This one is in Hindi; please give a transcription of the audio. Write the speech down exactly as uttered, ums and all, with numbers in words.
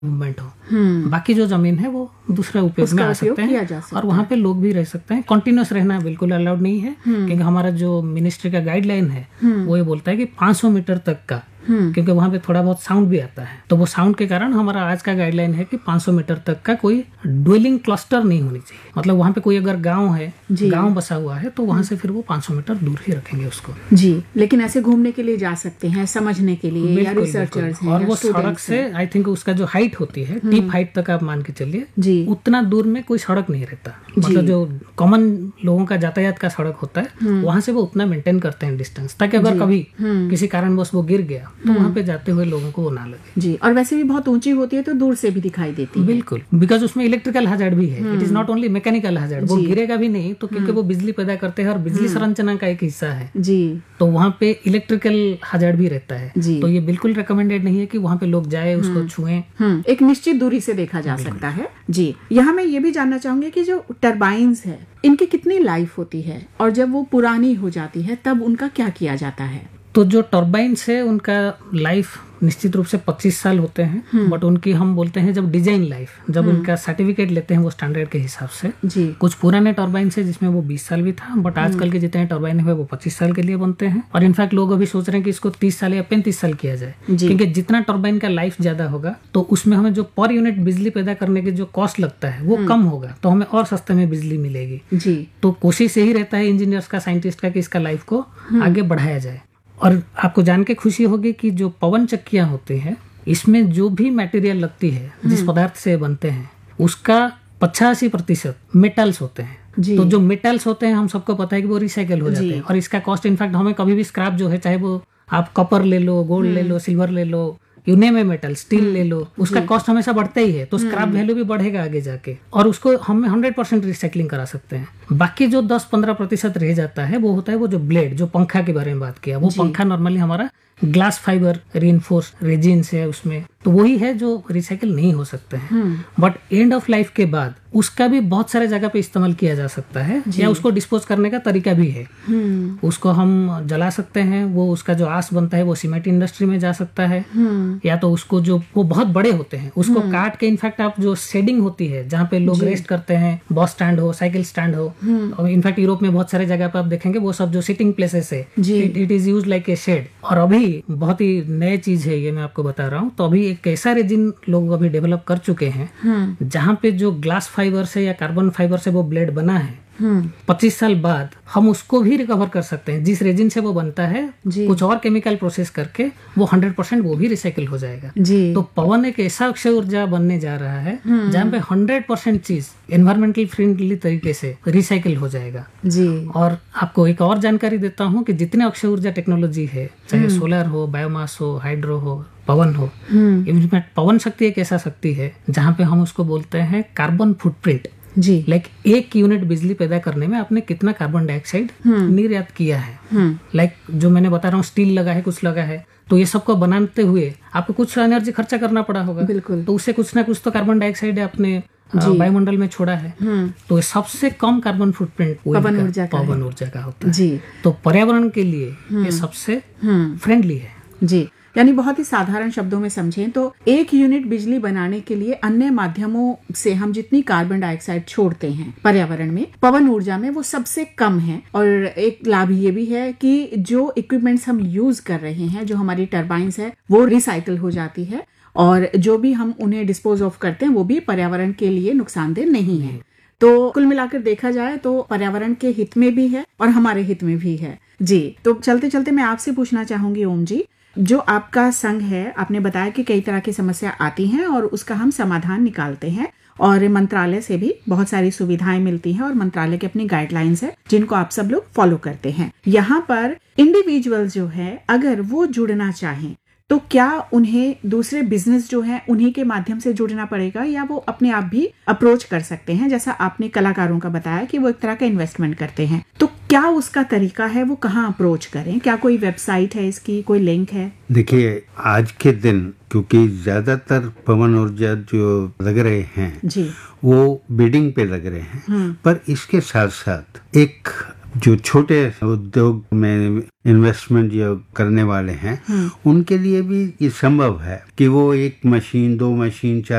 मूवमेंट हो। बाकी जो जमीन है वो दूसरा उपयोग में आ सकते हैं और वहाँ पे लोग भी रह सकते हैं। कॉन्टिन्यूस रहना बिल्कुल अलाउड नहीं है, क्योंकि हमारा जो मिनिस्ट्री का गाइडलाइन है वो ये बोलता है कि पाँच सौ मीटर तक का, क्योंकि वहाँ पे थोड़ा बहुत साउंड भी आता है, तो वो साउंड के कारण हमारा आज का गाइडलाइन है कि पाँच सौ मीटर तक का कोई ड्वेलिंग क्लस्टर नहीं होनी चाहिए। मतलब वहाँ पे कोई अगर गांव है, गांव बसा हुआ है, तो वहाँ से फिर वो पाँच सौ मीटर दूर ही रखेंगे उसको। जी, लेकिन ऐसे घूमने के लिए जा सकते हैं, समझने के लिए, या रिसर्चर्स हैं, और वो सड़क से आई थिंक उसका जो हाइट होती है, टिप हाइट तक आप मान के चलिए, उतना दूर में कोई सड़क नहीं रहता। मतलब जो कॉमन लोगों का यातायात का सड़क होता है वहाँ से वो उतना मेंटेन करते हैं डिस्टेंस, ताकि अगर कभी किसी कारणवश वो गिर गया तो वहाँ पे जाते हुए लोगों को वो ना लगे। जी, और वैसे भी बहुत ऊंची होती है तो दूर से भी दिखाई देती है। बिल्कुल, बिकॉज उसमें इलेक्ट्रिकल हैजार्ड भी है, it is not only mechanical hazard. वो गिरेगा भी नहीं तो, क्योंकि वो बिजली पैदा करते हैं और बिजली संरचना का एक हिस्सा है जी, तो वहाँ पे इलेक्ट्रिकल हैजार्ड भी रहता है। तो ये बिल्कुल रिकमेंडेड नहीं है कि वहाँ पे लोग जाए, उसको छुएं। एक निश्चित दूरी से देखा जा सकता है। जी, यहाँ मैं ये भी जानना चाहूंगी कि जो टरबाइन्स है इनकी कितनी लाइफ होती है, और जब वो पुरानी हो जाती है तब उनका क्या किया जाता है? तो जो टर्बाइन्स है उनका लाइफ निश्चित रूप से पच्चीस साल होते हैं, बट उनकी हम बोलते हैं जब डिजाइन लाइफ, जब उनका सर्टिफिकेट लेते हैं वो स्टैंडर्ड के हिसाब से जी। कुछ पुराने टर्बाइन्स है जिसमें वो बीस साल भी था, बट आजकल के जितने टर्बाइन है वो पच्चीस साल के लिए बनते हैं। और इनफैक्ट लोग अभी सोच रहे हैं कि इसको तीस साल या पैंतीस साल किया जाए, क्योंकि जितना टर्बाइन का लाइफ ज्यादा होगा तो उसमें हमें जो पर यूनिट बिजली पैदा करने के जो कॉस्ट लगता है वो कम होगा, तो हमें और सस्ते में बिजली मिलेगी जी। तो कोशिश यही रहता है इंजीनियर्स का, साइंटिस्ट का, कि इसका लाइफ को आगे बढ़ाया जाए। और आपको जान के खुशी होगी कि जो पवन चक्कियां होती हैं इसमें जो भी मटेरियल लगती है, जिस पदार्थ से बनते हैं, उसका पचासी प्रतिशत मेटल्स होते हैं। तो जो मेटल्स होते हैं हम सबको पता है कि वो रिसाइकल हो जाते हैं, और इसका कॉस्ट इनफैक्ट हमें कभी भी स्क्रैप जो है, चाहे वो आप कॉपर ले लो, गोल्ड ले लो, सिल्वर ले लो, you name a metal, steel ले लो, उसका कॉस्ट हमेशा बढ़ता ही है, तो स्क्रैप वैल्यू भी बढ़ेगा आगे जाके, और उसको हम हंड्रेड परसेंट रिसाइकलिंग करा सकते हैं। बाकी जो दस पंद्रह प्रतिशत रह जाता है वो होता है वो जो ब्लेड, जो पंखा के बारे में बात किया, वो पंखा नॉर्मली हमारा ग्लास फाइबर रीइंफोर्स रेजिन से है उसमें, तो वही है जो रिसाइकिल नहीं हो सकते हैं। बट एंड ऑफ लाइफ के बाद उसका भी बहुत सारे जगह पे इस्तेमाल किया जा सकता है, या उसको डिस्पोज करने का तरीका भी है। उसको हम जला सकते हैं, वो उसका जो आस बनता है वो सीमेंट इंडस्ट्री में जा सकता है, या तो उसको जो वो बहुत बड़े होते हैं उसको काट के, इनफैक्ट आप जो शेडिंग होती है जहाँ पे लोग रेस्ट करते हैं, बस स्टैंड हो, साइकिल स्टैंड हो, और इनफैक्ट यूरोप में बहुत सारे जगह पे आप देखेंगे वो सब जो सिटिंग प्लेसेस है, it is use like a shade. और अभी बहुत ही नई चीज है ये, मैं आपको बता रहा हूँ, तो अभी एक ऐसा रेजिन लोग अभी डेवलप कर चुके हैं जहाँ पे जो ग्लास फाइबर से या कार्बन फाइबर से वो ब्लेड बना है, पच्चीस साल बाद हम उसको भी रिकवर कर सकते हैं। जिस रेजिन से वो बनता है कुछ और केमिकल प्रोसेस करके वो हंड्रेड परसेंट वो भी रिसाइकिल हो जाएगा जी। तो पवन एक ऐसा अक्षय ऊर्जा बनने जा रहा है जहाँ पे हंड्रेड परसेंट चीज एनवायरमेंटल फ्रेंडली तरीके से रिसाइकिल हो जाएगा जी। और आपको एक और जानकारी देता हूँ कि जितने अक्षय ऊर्जा टेक्नोलॉजी है, चाहे सोलर हो, बायोमास हो, हाइड्रो हो, पवन हो, इनफैक्ट पवन शक्ति एक ऐसा शक्ति है जहाँ पे हम उसको बोलते हैं कार्बन फुटप्रिंट जी। लाइक like, एक यूनिट बिजली पैदा करने में आपने कितना कार्बन डाइऑक्साइड निर्यात किया है। लाइक like, जो मैंने बता रहा हूँ, स्टील लगा है, कुछ लगा है, तो ये सबको बनाते हुए आपको कुछ एनर्जी खर्चा करना पड़ा होगा, बिल्कुल। तो उससे कुछ ना कुछ तो कार्बन डाइऑक्साइड आपने वायुमंडल में छोड़ा है, तो ये सबसे कम कार्बन फुटप्रिंट पवन ऊर्जा का पवन ऊर्जा का होता है जी। तो पर्यावरण के लिए ये सबसे फ्रेंडली है जी। यानी बहुत ही साधारण शब्दों में समझें तो एक यूनिट बिजली बनाने के लिए अन्य माध्यमों से हम जितनी कार्बन डाइऑक्साइड छोड़ते हैं पर्यावरण में, पवन ऊर्जा में वो सबसे कम है। और एक लाभ ये भी है कि जो इक्विपमेंट्स हम यूज कर रहे हैं, जो हमारी टरबाइन्स है, वो रिसाइकिल हो जाती है, और जो भी हम उन्हें डिस्पोज ऑफ करते हैं वो भी पर्यावरण के लिए नुकसानदेह नहीं है। तो कुल मिलाकर देखा जाए तो पर्यावरण के हित में भी है और हमारे हित में भी है जी। तो चलते चलते मैं आपसे पूछना चाहूंगी ओम जी, जो आपका संघ है, आपने बताया कि कई तरह की समस्या आती हैं और उसका हम समाधान निकालते हैं, और मंत्रालय से भी बहुत सारी सुविधाएं मिलती हैं, और मंत्रालय की अपनी गाइडलाइंस है जिनको आप सब लोग फॉलो करते हैं। यहाँ पर इंडिविजुअल जो है अगर वो जुड़ना चाहें तो क्या उन्हें दूसरे बिजनेस जो है उन्हीं के माध्यम से जुड़ना पड़ेगा, या वो अपने आप भी अप्रोच कर सकते हैं? जैसा आपने कलाकारों का बताया कि वो एक तरह का इन्वेस्टमेंट करते हैं, तो क्या उसका तरीका है, वो कहाँ अप्रोच करें? क्या कोई वेबसाइट है इसकी, कोई लिंक है? देखिए, आज के दिन क्योंकि ज्यादातर पवन ऊर्जा जो लग रहे हैं जी, वो बिडिंग पे लग रहे हैं, पर इसके साथ साथ एक जो छोटे उद्योग में इन्वेस्टमेंट जो करने वाले हैं उनके लिए भी ये संभव है कि वो एक मशीन, दो मशीन, चार